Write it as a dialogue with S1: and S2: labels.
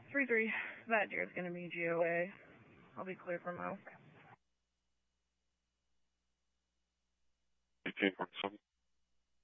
S1: 3-3. That deer's gonna be GOA. I'll be clear for Mo.
S2: 18.7.